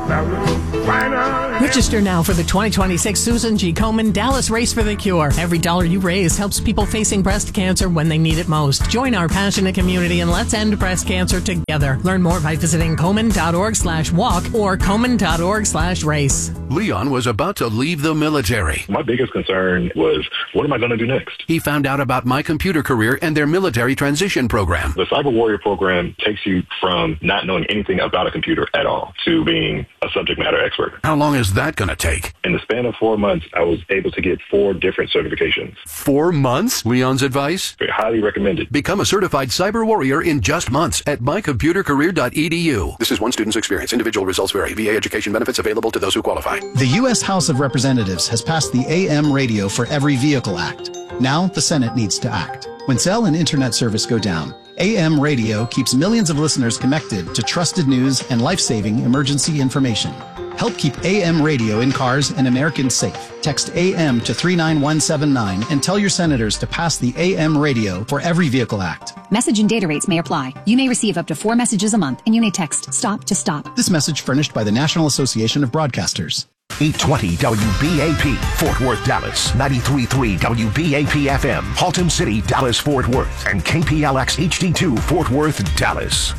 Register now for the 2026 Susan G. Komen Dallas Race for the Cure. Every dollar you raise helps people facing breast cancer when they need it most. Join our passionate community and let's end breast cancer together. Learn more by visiting Komen.org/walk or Komen.org/race. Leon was about to leave the military. My biggest concern was, what am I going to do next? He found out about My Computer Career and their military transition program. The Cyber Warrior program takes you from not knowing anything about a computer at all to being a subject matter expert. How long is that going to take? In the span of 4 months, I was able to get 4 different certifications. 4 months? Leon's advice? Highly recommended. Become a certified cyber warrior in just months at mycomputercareer.edu. This is one student's experience. Individual results vary. VA education benefits available to those who qualify. The U.S. House of Representatives has passed the AM Radio for Every Vehicle Act. Now the Senate needs to act. When cell and internet service go down, AM Radio keeps millions of listeners connected to trusted news and life-saving emergency information. Help keep AM radio in cars and Americans safe. Text AM to 39179 and tell your senators to pass the AM Radio for Every Vehicle Act. Message and data rates may apply. You may receive up to 4 messages a month, and you may text STOP to STOP. This message furnished by the National Association of Broadcasters. 820 WBAP, Fort Worth, Dallas. 93.3 WBAP FM, Haltom City, Dallas, Fort Worth. And KPLX HD2, Fort Worth, Dallas.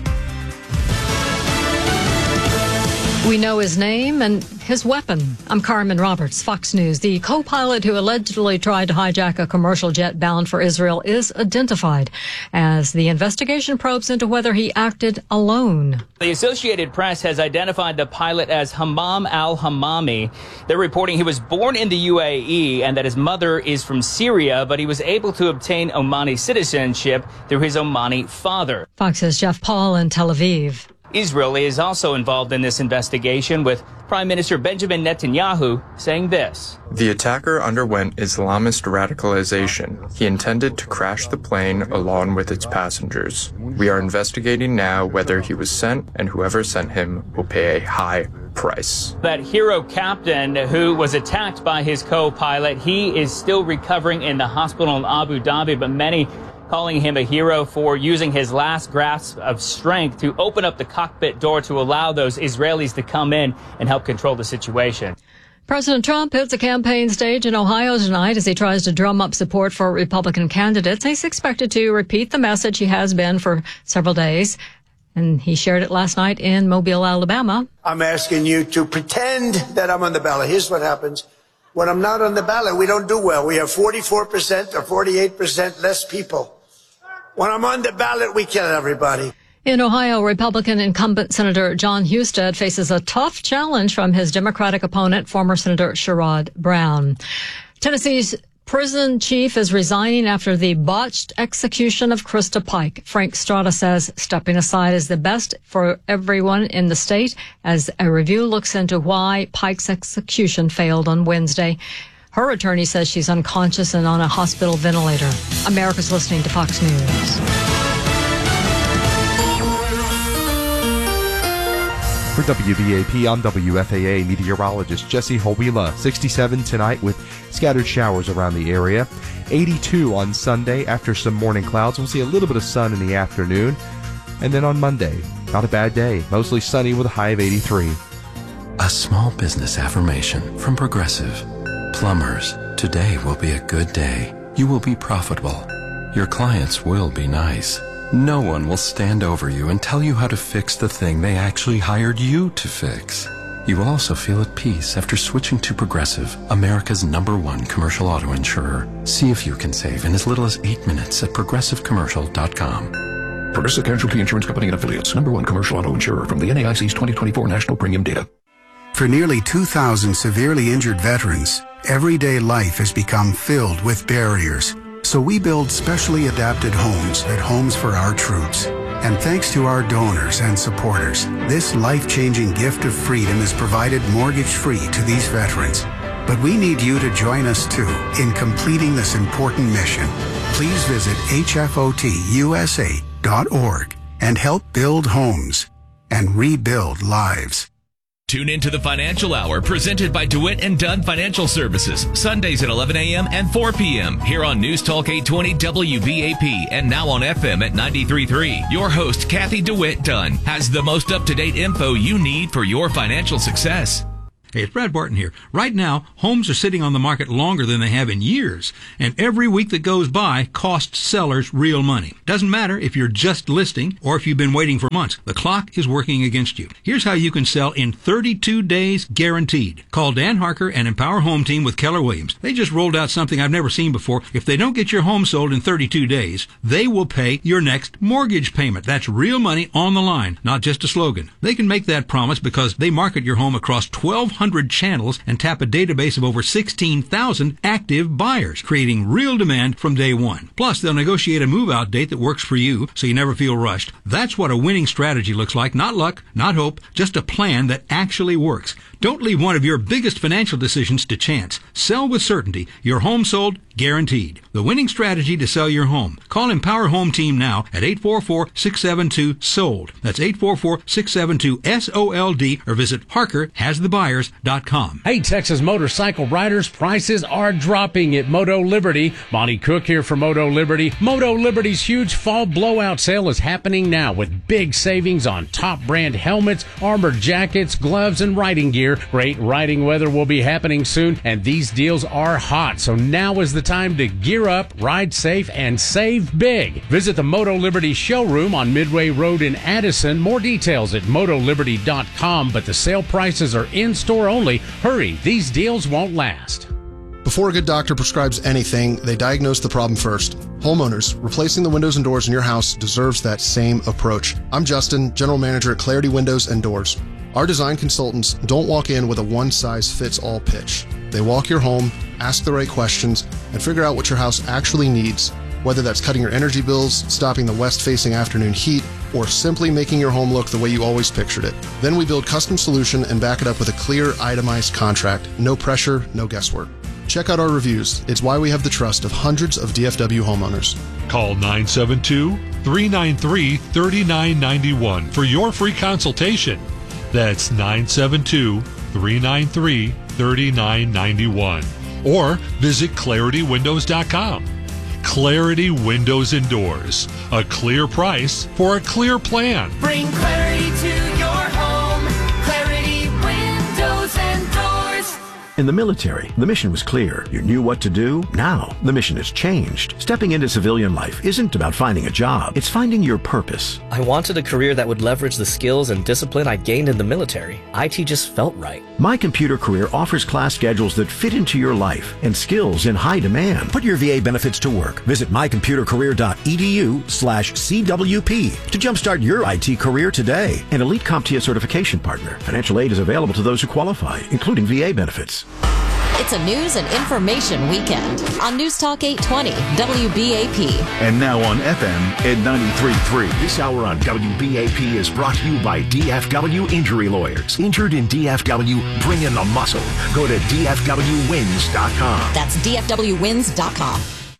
We know his name and his weapon. I'm Carmen Roberts, Fox News. The co-pilot who allegedly tried to hijack a commercial jet bound for Israel is identified as the investigation probes into whether he acted alone. The Associated Press has identified the pilot as Hammam al-Hammami. They're reporting he was born in the UAE and that his mother is from Syria, but he was able to obtain Omani citizenship through his Omani father. Fox's Jeff Paul in Tel Aviv. Israel is also involved in this investigation, with Prime Minister Benjamin Netanyahu saying this. The attacker underwent Islamist radicalization. He intended to crash the plane along with its passengers. We are investigating now whether he was sent, and whoever sent him will pay a high price. That hero captain who was attacked by his co-pilot, he is still recovering in the hospital in Abu Dhabi, but many calling him a hero for using his last grasp of strength to open up the cockpit door to allow those Israelis to come in and help control the situation. President Trump hits a campaign stage in Ohio tonight as he tries to drum up support for Republican candidates. He's expected to repeat the message he has been for several days, and he shared it last night in Mobile, Alabama. I'm asking you to pretend that I'm on the ballot. Here's what happens. When I'm not on the ballot, we don't do well. We have 44% or 48% less people. When I'm on the ballot, we kill everybody. In Ohio, Republican incumbent Senator John Husted faces a tough challenge from his Democratic opponent, former Senator Sherrod Brown. Tennessee's prison chief is resigning after the botched execution of Krista Pike. Frank Strada says stepping aside is the best for everyone in the state as a review looks into why Pike's execution failed on Wednesday. Her attorney says she's unconscious and on a hospital ventilator. America's listening to Fox News. For WBAP, I'm WFAA meteorologist Jesse Holwila. 67 tonight with scattered showers around the area. 82 on Sunday after some morning clouds. We'll see a little bit of sun in the afternoon. And then on Monday, not a bad day. Mostly sunny with a high of 83. A small business affirmation from Progressive. Plumbers, today will be a good day. You will be profitable. Your clients will be nice. No one will stand over you and tell you how to fix the thing they actually hired you to fix. You will also feel at peace after switching to Progressive, America's #1 commercial auto insurer. See if you can save in as little as 8 minutes at progressivecommercial.com. Progressive Casualty Insurance Company and Affiliates, #1 commercial auto insurer from the NAIC's 2024 National Premium Data. For nearly 2,000 severely injured veterans, everyday life has become filled with barriers. So we build specially adapted homes at Homes for Our Troops. And thanks to our donors and supporters, this life-changing gift of freedom is provided mortgage-free to these veterans. But we need you to join us too in completing this important mission. Please visit hfotusa.org and help build homes and rebuild lives. Tune in to the Financial Hour presented by DeWitt and Dunn Financial Services, Sundays at 11 a.m. and 4 p.m. here on News Talk 820 WBAP and now on FM at 93.3. Your host, Kathy DeWitt Dunn, has the most up-to-date info you need for your financial success. Hey, it's Brad Barton here. Right now, homes are sitting on the market longer than they have in years, and every week that goes by costs sellers real money. Doesn't matter if you're just listing or if you've been waiting for months. The clock is working against you. Here's how you can sell in 32 days guaranteed. Call Dan Harker and Empower Home Team with Keller Williams. They just rolled out something I've never seen before. If they don't get your home sold in 32 days, they will pay your next mortgage payment. That's real money on the line, not just a slogan. They can make that promise because they market your home across 1,200 channels and tap a database of over 16,000 active buyers, creating real demand from day one. Plus, they'll negotiate a move-out date that works for you so you never feel rushed. That's what a winning strategy looks like. Not luck, not hope, just a plan that actually works. Don't leave one of your biggest financial decisions to chance. Sell with certainty. Your home sold, guaranteed. The winning strategy to sell your home. Call Empower Home Team now at 844-672-SOLD. That's 844-672-SOLD or visit HarkerHasTheBuyers.com. Hey, Texas motorcycle riders, prices are dropping at Moto Liberty. Monty Cook here for Moto Liberty. Moto Liberty's huge fall blowout sale is happening now with big savings on top brand helmets, armored jackets, gloves, and riding gear. Great riding weather will be happening soon, and these deals are hot. So now is the time to gear up, ride safe, and save big. Visit the Moto Liberty showroom on Midway Road in Addison. More details at motoliberty.com, but the sale prices are in-store only. Hurry, these deals won't last. Before a good doctor prescribes anything, they diagnose the problem first. Homeowners, replacing the windows and doors in your house deserves that same approach. I'm Justin, General Manager at Clarity Windows and Doors. Our design consultants don't walk in with a one-size-fits-all pitch. They walk your home, ask the right questions, and figure out what your house actually needs, whether that's cutting your energy bills, stopping the west-facing afternoon heat, or simply making your home look the way you always pictured it. Then we build custom solution and back it up with a clear, itemized contract. No pressure, no guesswork. Check out our reviews. It's why we have the trust of hundreds of DFW homeowners. Call 972-393-3991 for your free consultation. That's 972-393-3991. Or visit ClarityWindows.com. Clarity Windows and Doors. A clear price for a clear plan. Bring clarity to your home. Clarity Windows and Doors. In the military, the mission was clear. You knew what to do. Now, the mission has changed. Stepping into civilian life isn't about finding a job. It's finding your purpose. I wanted a career that would leverage the skills and discipline I gained in the military. IT just felt right. My Computer Career offers class schedules that fit into your life and skills in high demand. Put your VA benefits to work. Visit mycomputercareer.edu/CWP to jumpstart your IT career today. An elite CompTIA certification partner. Financial aid is available to those who qualify, including VA benefits. It's a news and information weekend on News Talk 820 WBAP. And now on FM at 93.3. This hour on WBAP is brought to you by DFW Injury Lawyers. Injured in DFW, bring in the muscle. Go to DFWwins.com. That's DFWwins.com.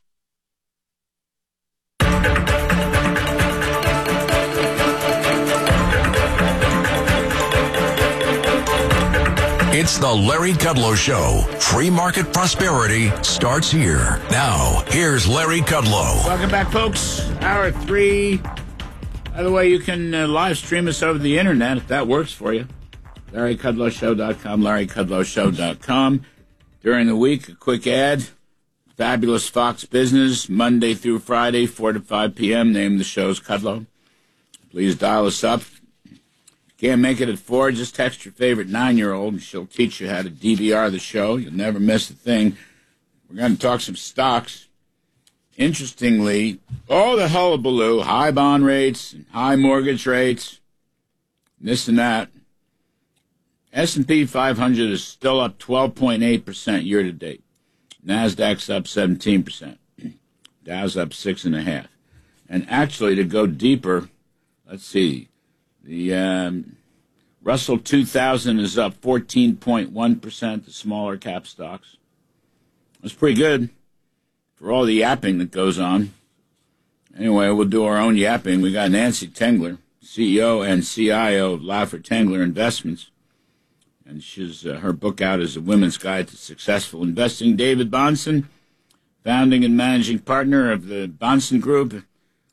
It's the Larry Kudlow Show. Free market prosperity starts here. Now, here's Larry Kudlow. Welcome back, folks. Hour 3. By the way, you can live stream us over the internet if that works for you. LarryKudlowShow.com, LarryKudlowShow.com. During the week, a quick ad. Fabulous Fox Business, Monday through Friday, 4 to 5 p.m. Name of the show's Kudlow. Please dial us up. Can't make it at 4, just text your favorite 9-year-old, and she'll teach you how to DVR the show. You'll never miss a thing. We're going to talk some stocks. Interestingly, all the hullabaloo, high bond rates, and high mortgage rates, this and that, S&P 500 is still up 12.8% year-to-date. NASDAQ's up 17%. Dow's up 6.5%. And actually, to go deeper, let's see, the Russell 2000 is up 14.1%, the smaller cap stocks. That's pretty good for all the yapping that goes on. Anyway, we'll do our own yapping. We got Nancy Tengler, CEO and CIO of Laffer Tengler Investments. And she's her book out is A Women's Guide to Successful Investing. David Bahnsen, founding and managing partner of the Bahnsen Group,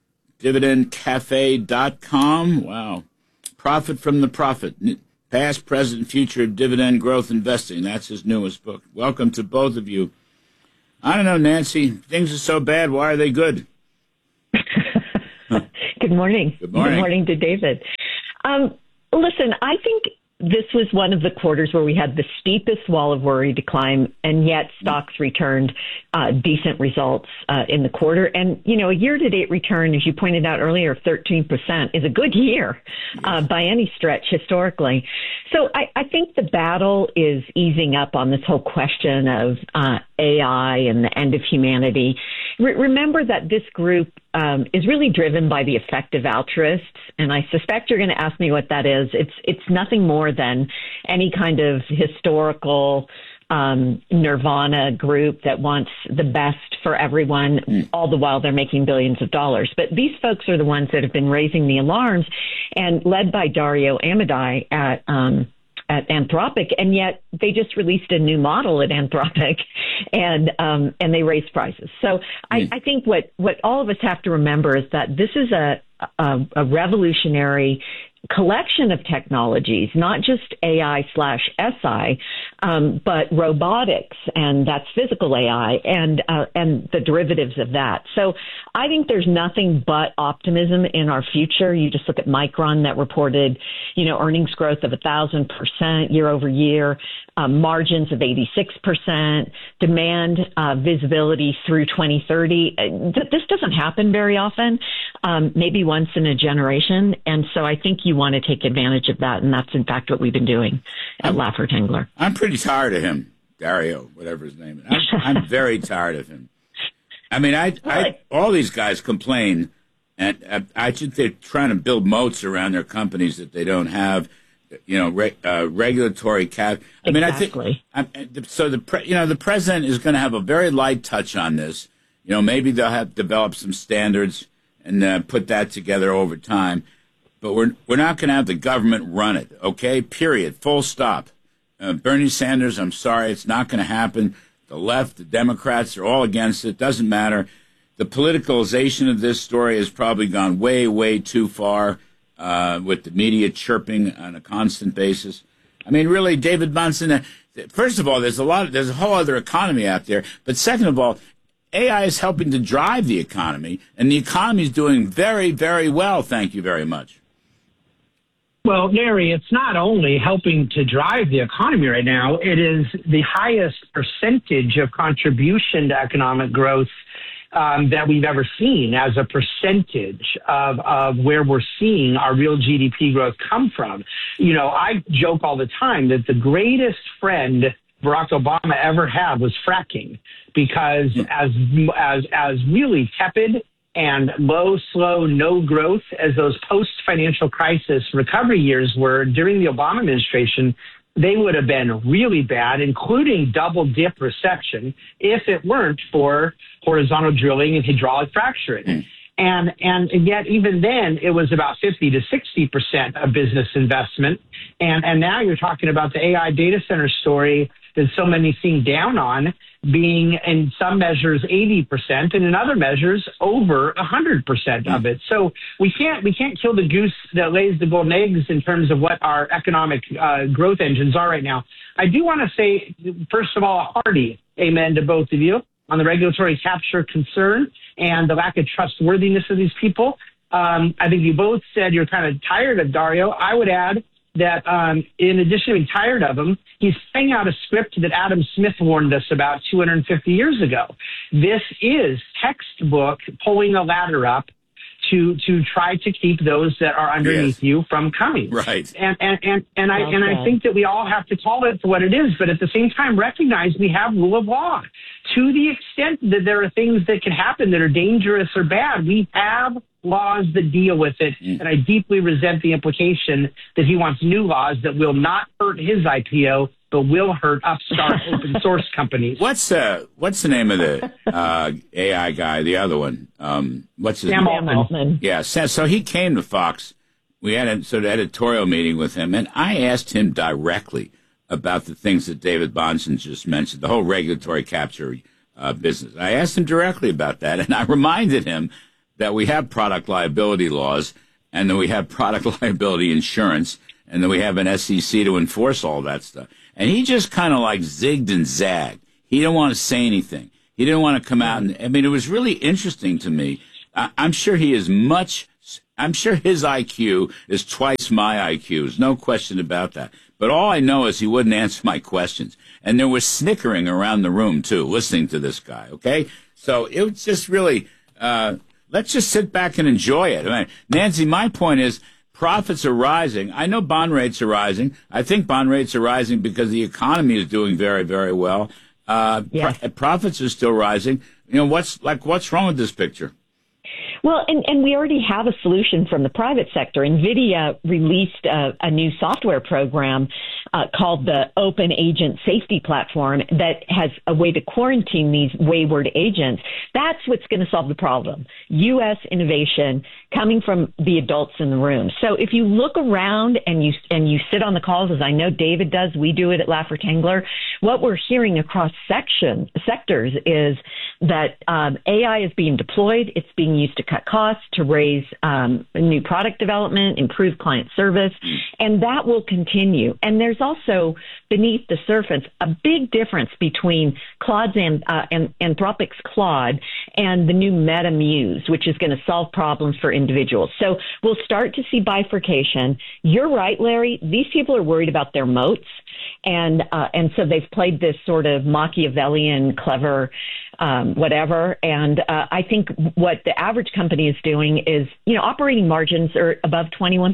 dividendcafe.com. Wow. Profit from the Profit, Past, Present, and Future of Dividend Growth Investing. That's his newest book. Welcome to both of you. I don't know, Nancy, things are so bad. Why are they good? Good morning. Good morning. Good morning to David. Listen, I think this was one of the quarters where we had the steepest wall of worry to climb, and yet stocks returned decent results in the quarter. And, you know, a year-to-date return, as you pointed out earlier, of 13% is a good year by any stretch historically. So I think the battle is easing up on this whole question of AI and the end of humanity. Remember that this group is really driven by the effective altruists, and I suspect you're going to ask me what that is. It's nothing more than any kind of historical nirvana group that wants the best for everyone, all the while they're making billions of dollars. But these folks are the ones that have been raising the alarms, and led by Dario Amodei at Anthropic, and yet they just released a new model at Anthropic, and they raised prices. So I think what all of us have to remember is that this is a revolutionary collection of technologies, not just AI/SI, but robotics, and that's physical AI, and the derivatives of that. So I think there's nothing but optimism in our future. You just look at Micron that reported, you know, earnings growth of 1,000% year over year, margins of 86%, demand visibility through 2030. This doesn't happen very often, maybe once in a generation. And so I think you want to take advantage of that. And that's, in fact, what we've been doing at Laffer Tengler. I'm pretty tired of him, Dario, whatever his name is. I'm very tired of him. I mean, all these guys complain, and I think they're trying to build moats around their companies that they don't have. You know, regulatory cap. I mean, exactly. I think so. The president is going to have a very light touch on this. You know, maybe they'll have developed some standards and put that together over time. But we're not going to have the government run it. Okay, period, full stop. Bernie Sanders, I'm sorry, it's not going to happen. The left, the Democrats are all against it. Doesn't matter. The politicalization of this story has probably gone way, way too far. With the media chirping on a constant basis. I mean, really, David Bahnsen, first of all, there's a whole other economy out there. But second of all, AI is helping to drive the economy, and the economy is doing very, very well. Thank you very much. Well, Larry, it's not only helping to drive the economy right now, it is the highest percentage of contribution to economic growth that we've ever seen as a percentage of where we're seeing our real GDP growth come from. You know, I joke all the time that the greatest friend Barack Obama ever had was fracking, because as really tepid and low, slow, no growth as those post-financial crisis recovery years were during the Obama administration, they would have been really bad, including double-dip recession, if it weren't for horizontal drilling and hydraulic fracturing. And yet even then, it was about 50 to 60% of business investment. And now you're talking about the AI data center story that so many seem down on, being in some measures 80% and in other measures over 100% of it. So we can't kill the goose that lays the golden eggs in terms of what our economic growth engines are right now. I do want to say, first of all, a hearty amen to both of you on the regulatory capture concern and the lack of trustworthiness of these people. I think you both said you're kind of tired of Dario. I would add that in addition to being tired of him, he's playing out a script that Adam Smith warned us about 250 years ago. This is textbook pulling a ladder up to try to keep those that are underneath you from coming. Right. And I think that we all have to call it for what it is, but at the same time recognize we have rule of law. To the extent that there are things that can happen that are dangerous or bad, we have laws that deal with it. And I deeply resent the implication that he wants new laws that will not hurt his IPO, but will hurt upstart open source companies. What's the name of the AI guy, the other one? What's his name? Sam Altman. Yeah, so he came to Fox. We had a sort of editorial meeting with him, and I asked him directly, about the things that David Bahnsen just mentioned, the whole regulatory capture business. I asked him directly about that, and I reminded him that we have product liability laws, and that we have product liability insurance, and that we have an SEC to enforce all that stuff. And he just kind of like zigged and zagged. He didn't want to say anything. He didn't want to come out. And I mean, it was really interesting to me. I'm sure I'm sure his IQ is twice my IQ. There's no question about that. But all I know is he wouldn't answer my questions. And there was snickering around the room, too, listening to this guy, okay? So it was just really, let's just sit back and enjoy it. I mean, Nancy, my point is profits are rising. I know bond rates are rising. I think bond rates are rising because the economy is doing very, very well. Yes. Profits are still rising. You know, what's wrong with this picture? Well, and we already have a solution from the private sector. NVIDIA released a new software program called the Open Agent Safety Platform that has a way to quarantine these wayward agents. That's what's going to solve the problem. U.S. innovation coming from the adults in the room. So if you look around and you sit on the calls, as I know David does, we do it at Laffer Tangler, what we're hearing across sectors is that AI is being deployed. It's being used to cut costs, to raise new product development, improve client service, and that will continue. And there's also, beneath the surface, a big difference between Claude's and Anthropic's Claude and the new Meta Muse, which is going to solve problems for individuals. So we'll start to see bifurcation. You're right, Larry. These people are worried about their moats, and so they've played this sort of Machiavellian, clever whatever. And I think what the average company is doing is, operating margins are above 21%.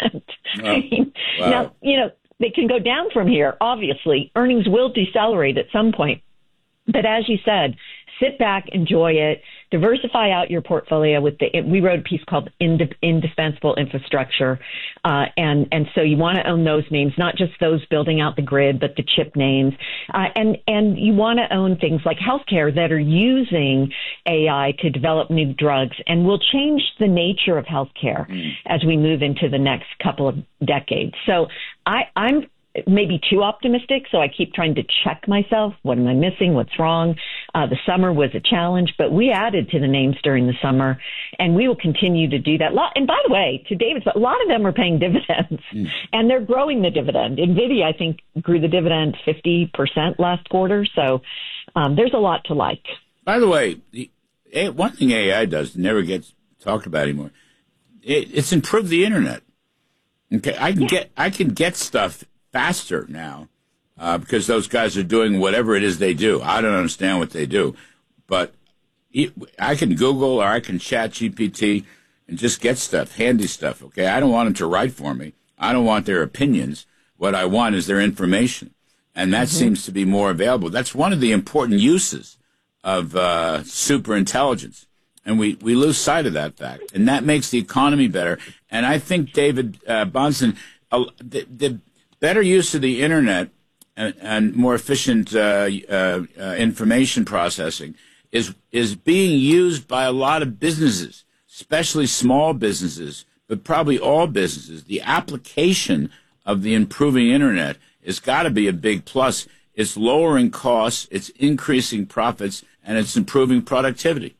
Wow. Now, they can go down from here. Obviously, earnings will decelerate at some point. But as you said, sit back, enjoy it, diversify out your portfolio we wrote a piece called Indispensable Infrastructure. And so you want to own those names, not just those building out the grid, but the chip names. And you want to own things like healthcare that are using AI to develop new drugs and will change the nature of healthcare as we move into the next couple of decades. So I'm maybe too optimistic, so I keep trying to check myself. What am I missing? What's wrong? The summer was a challenge, but we added to the names during the summer, and we will continue to do that. And by the way, to David's, a lot of them are paying dividends, and they're growing the dividend. NVIDIA, I think, grew the dividend 50% last quarter, so there's a lot to like. By the way, one thing AI does never gets talked about anymore. It's improved the internet. Okay, I can get stuff faster now because those guys are doing whatever it is they do. I don't understand what they do, but I can Google or I can chat GPT and just get stuff, handy stuff. Okay, I don't want them to write for me. I don't want their opinions. What I want is their information, and that seems to be more available. That's one of the important uses of super intelligence, and we lose sight of that fact, and that makes the economy better. And I think David Bahnsen, the better use of the internet and more efficient information processing is being used by a lot of businesses, especially small businesses, but probably all businesses. The application of the improving internet has got to be a big plus. It's lowering costs, it's increasing profits, and it's improving productivity.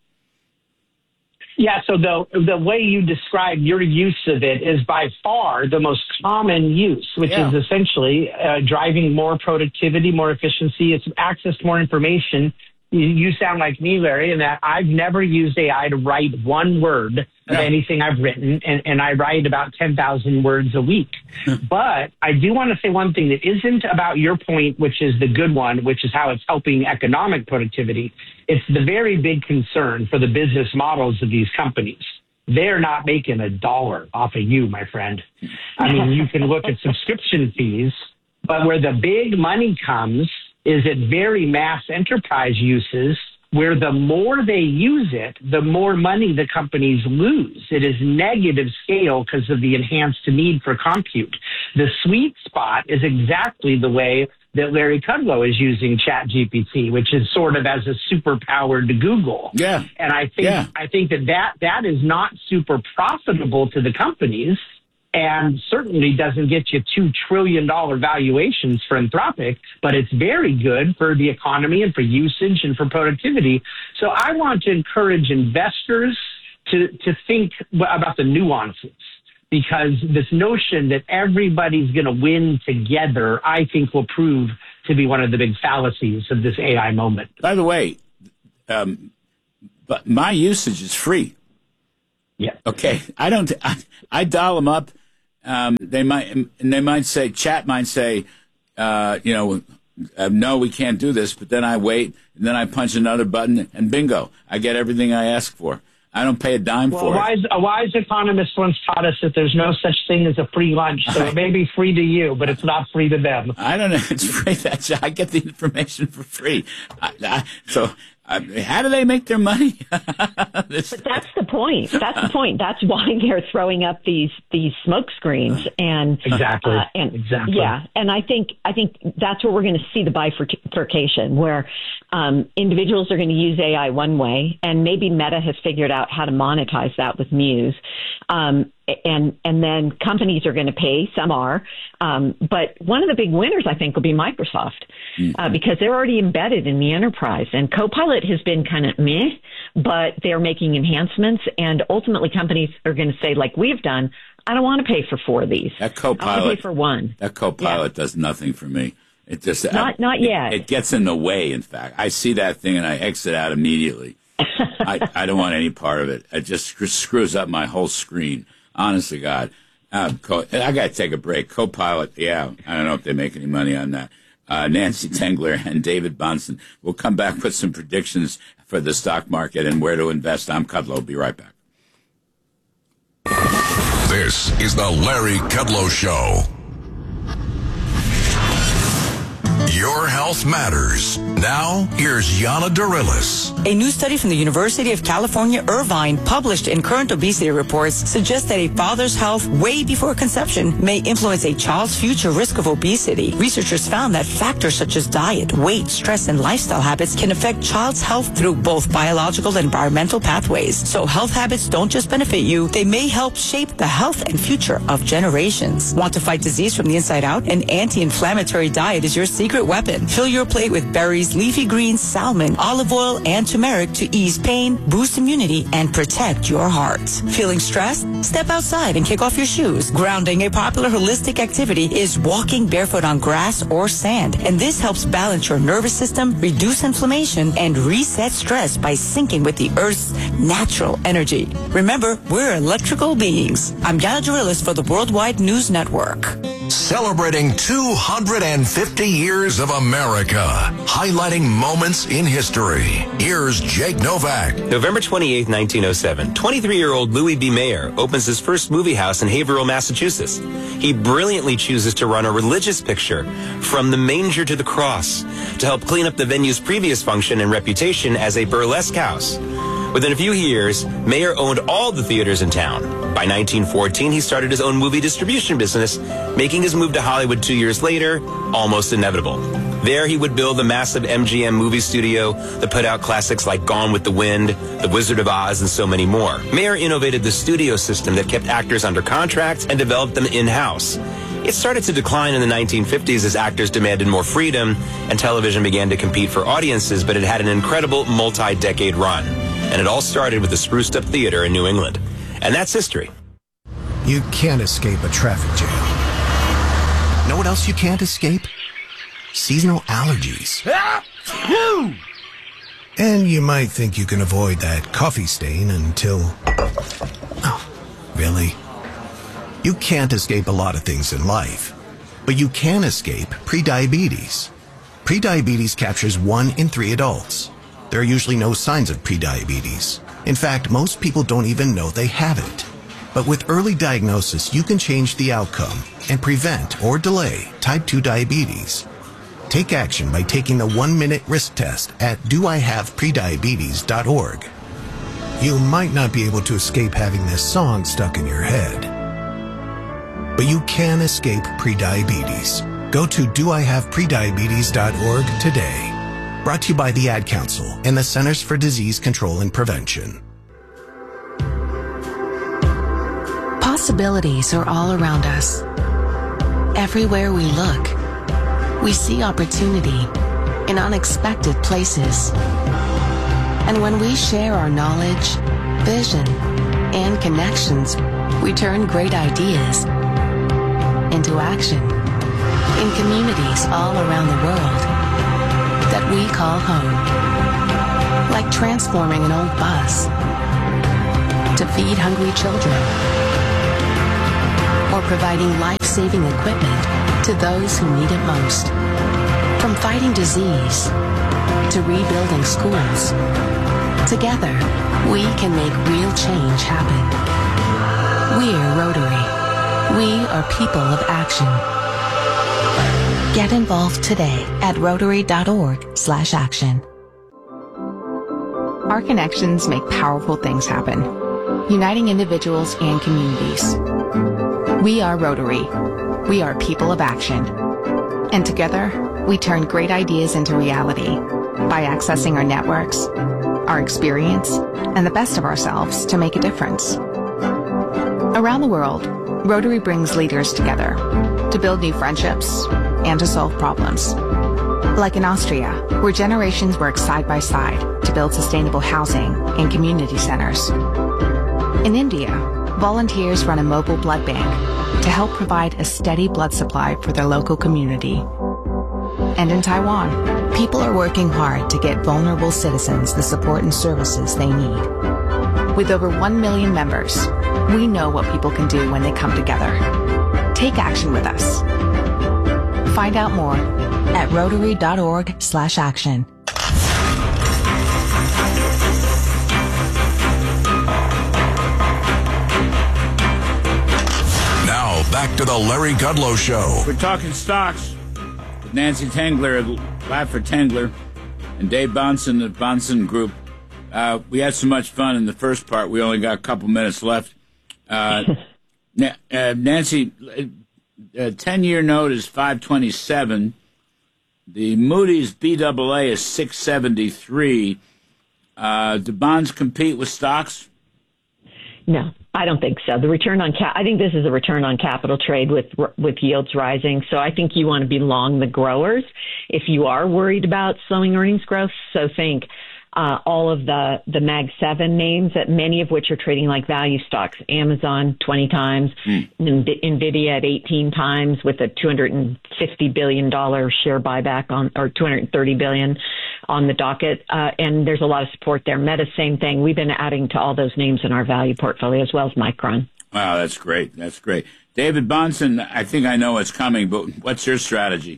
Yeah, so the way you describe your use of it is by far the most common use, which is essentially driving more productivity, more efficiency. It's access to more information. You sound like me, Larry, in that I've never used AI to write one word of anything I've written, and I write about 10,000 words a week. But I do want to say one thing that isn't about your point, which is the good one, which is how it's helping economic productivity. It's the very big concern for the business models of these companies. They're not making a dollar off of you, my friend. I mean, you can look at subscription fees, but where the big money comes is at very mass enterprise uses where the more they use it, the more money the companies lose. It is negative scale because of the enhanced need for compute. The sweet spot is exactly the way that Larry Kudlow is using ChatGPT, which is sort of as a superpower to Google. Yeah. And I think that is not super profitable to the companies, and certainly doesn't get you $2 trillion valuations for Anthropic, but it's very good for the economy and for usage and for productivity. So I want to encourage investors to think about the nuances, because this notion that everybody's going to win together, I think, will prove to be one of the big fallacies of this AI moment. By the way, but my usage is free. Yeah. Okay. I dial them up. They might say, chat might say, no, we can't do this. But then I wait, and then I punch another button, and bingo, I get everything I ask for. I don't pay a dime for it. A wise economist once taught us that there's no such thing as a free lunch. So it may be free to you, but it's not free to them. I don't know. It's free. I get the information for free. How do they make their money? But that's the point. That's why they're throwing up these smoke screens. And exactly. Yeah, and I think that's where we're going to see the bifurcation, where individuals are going to use AI one way, and maybe Meta has figured out how to monetize that with Muse. And then companies are going to pay. Some are. But one of the big winners, I think, will be Microsoft, because they're already embedded in the enterprise. And Copilot has been kind of meh, but they're making enhancements. And ultimately, companies are going to say, like we've done, I don't want to pay for 4 of these. That Copilot, I want to pay for 1. That Copilot does nothing for me. It just not yet. It gets in the way. In fact, I see that thing and I exit out immediately. I don't want any part of it. It just screws up my whole screen. Honest to God. I got to take a break. Copilot, yeah, I don't know if they make any money on that. Nancy Tengler and David Bahnsen. We'll come back with some predictions for the stock market and where to invest. I'm Kudlow. Be right back. This is the Larry Kudlow Show. Your health matters. Now, here's Yana Dorilis. A new study from the University of California, Irvine, published in Current Obesity Reports, suggests that a father's health way before conception may influence a child's future risk of obesity. Researchers found that factors such as diet, weight, stress, and lifestyle habits can affect child's health through both biological and environmental pathways. So health habits don't just benefit you, they may help shape the health and future of generations. Want to fight disease from the inside out? An anti-inflammatory diet is your secret weapon. Fill your plate with berries, leafy greens, salmon, olive oil, and turmeric to ease pain, boost immunity, and protect your heart. Feeling stressed? Step outside and kick off your shoes. Grounding, a popular holistic activity, is walking barefoot on grass or sand, and this helps balance your nervous system, reduce inflammation, and reset stress by syncing with the Earth's natural energy. Remember, we're electrical beings. I'm Yana Dorilis for the Worldwide News Network. Celebrating 250 years of America, highlighting moments in history. Here's Jake Novak. November 28, 1907, 23-year-old Louis B. Mayer opens his first movie house in Haverhill, Massachusetts. He brilliantly chooses to run a religious picture, From the Manger to the Cross, to help clean up the venue's previous function and reputation as a burlesque house. Within a few years, Mayer owned all the theaters in town. By 1914, he started his own movie distribution business, making his move to Hollywood 2 years later almost inevitable. There, he would build the massive MGM movie studio that put out classics like Gone with the Wind, The Wizard of Oz, and so many more. Mayer innovated the studio system that kept actors under contract and developed them in-house. It started to decline in the 1950s as actors demanded more freedom and television began to compete for audiences, but it had an incredible multi-decade run. And it all started with the Spruced Up Theater in New England. And that's history. You can't escape a traffic jam. Know what else you can't escape? Seasonal allergies. And you might think you can avoid that coffee stain until... Oh, really? You can't escape a lot of things in life, but you can escape prediabetes. Prediabetes captures 1 in 3 adults. There are usually no signs of prediabetes. In fact, most people don't even know they have it. But with early diagnosis, you can change the outcome and prevent or delay type 2 diabetes. Take action by taking the 1-minute risk test at doihaveprediabetes.org. You might not be able to escape having this song stuck in your head, but you can escape prediabetes. Go to doihaveprediabetes.org today. Brought to you by the Ad Council and the Centers for Disease Control and Prevention. Possibilities are all around us. Everywhere we look, we see opportunity in unexpected places. And when we share our knowledge, vision, and connections, we turn great ideas into action in communities all around the world that we call home. Like transforming an old bus to feed hungry children, or providing life-saving equipment to those who need it most. From fighting disease to rebuilding schools, together we can make real change happen. We're Rotary. We are people of action. Get involved today at Rotary.org/action. Our connections make powerful things happen, uniting individuals and communities. We are Rotary. We are people of action. And together, we turn great ideas into reality by accessing our networks, our experience, and the best of ourselves to make a difference. Around the world, Rotary brings leaders together to build new friendships and to solve problems. Like in Austria, where generations work side by side to build sustainable housing and community centers. In India, volunteers run a mobile blood bank to help provide a steady blood supply for their local community. And in Taiwan, people are working hard to get vulnerable citizens the support and services they need. With over 1 million members, we know what people can do when they come together. Take action with us. Find out more at Rotary.org/action. Now, back to the Larry Kudlow Show. We're talking stocks with Nancy Tengler of Laffer Tengler and Dave Bonson of Bonson Group. We had so much fun in the first part, we only got a couple minutes left. Nancy, 10-year note is 527. The Moody's BAA is 673. Do bonds compete with stocks? No, I don't think so. The return on I think this is a return on capital trade with yields rising. So I think you want to be long the growers if you are worried about slowing earnings growth. So think all of the Mag 7 names, that many of which are trading like value stocks. Amazon 20 times, Nvidia at 18 times with a $250 billion share buyback or $230 billion on the docket. And there's a lot of support there. Meta, same thing. We've been adding to all those names in our value portfolio as well as Micron. Wow, that's great. That's great. David Bonson, I think I know what's coming, but what's your strategy?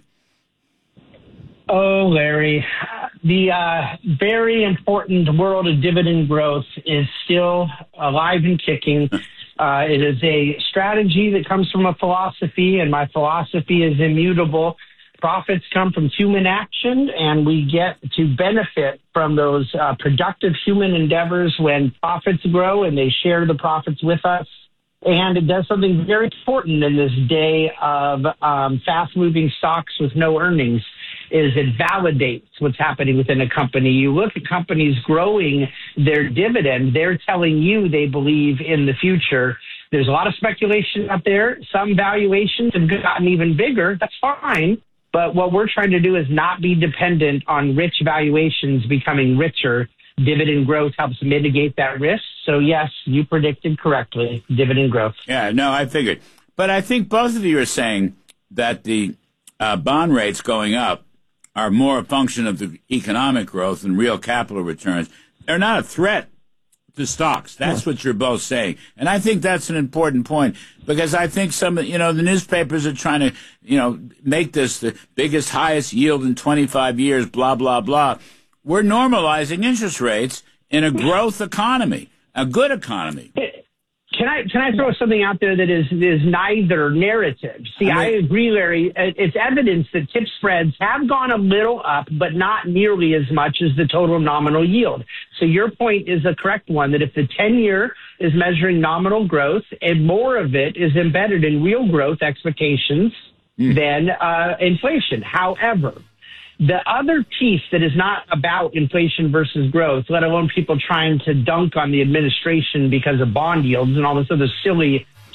Oh, Larry, the very important world of dividend growth is still alive and kicking. It is a strategy that comes from a philosophy, and my philosophy is immutable. Profits come from human action, and we get to benefit from those productive human endeavors when profits grow and they share the profits with us. And it does something very important in this day of fast-moving stocks with no earnings, is it validates what's happening within a company. You look at companies growing their dividend, they're telling you they believe in the future. There's a lot of speculation out there. Some valuations have gotten even bigger. That's fine. But what we're trying to do is not be dependent on rich valuations becoming richer. Dividend growth helps mitigate that risk. So, yes, you predicted correctly, dividend growth. Yeah, no, I figured. But I think both of you are saying that the bond rates going up are more a function of the economic growth and real capital returns. They're not a threat to stocks. That's what you're both saying. And I think that's an important point, because I think the newspapers are trying to, make this the biggest, highest yield in 25 years, blah, blah, blah. We're normalizing interest rates in a growth economy, a good economy. Can I throw something out there that is neither narrative? See, I agree, Larry. It's evidence that tip spreads have gone a little up, but not nearly as much as the total nominal yield. So your point is a correct one, that if the 10-year is measuring nominal growth and more of it is embedded in real growth expectations than inflation. However, the other piece that is not about inflation versus growth, let alone people trying to dunk on the administration because of bond yields and all this other silly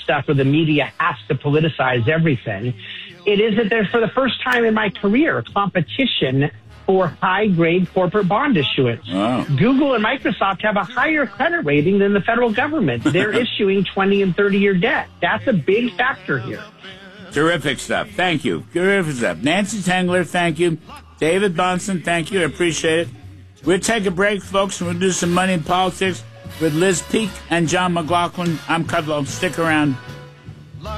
stuff where the media has to politicize everything. It is that there's, for the first time in my career, competition for high-grade corporate bond issuance. Wow. Google and Microsoft have a higher credit rating than the federal government. They're issuing 20 and 30-year debt. That's a big factor here. Terrific stuff. Thank you. Terrific stuff. Nancy Tengler, thank you. David Bahnsen, thank you. I appreciate it. We'll take a break, folks, and we'll do some money in politics with Liz Peek and John McLaughlin. I'm Kudlow. Stick around.